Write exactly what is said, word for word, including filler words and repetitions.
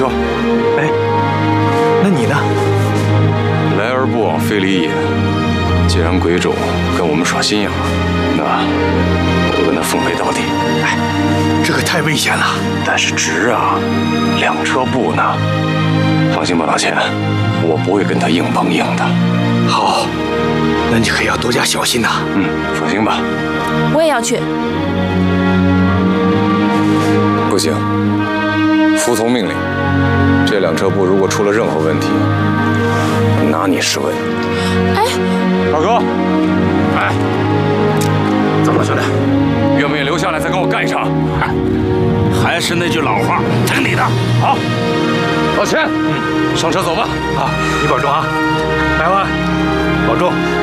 车。 哎，那你呢？ 来而不往非礼也。既然鬼冢跟我们耍心眼了，那我就跟他奉陪到底。 哎，这可太危险了。 但是值啊，两车布呢。放心吧，老钱，我不会跟他硬碰硬的。 好，那你可要多加小心呐。 嗯，放心吧。 我也要去。 不行，服从命令。这两车布如果出了任何问题，拿你试问。 哎， 二哥，哎，怎么了，兄弟？愿不愿意留下来再跟我干一场？ 还是那句老话，听你的。 好，老钱，嗯，上车走吧。 啊，你保重啊，百万，保重。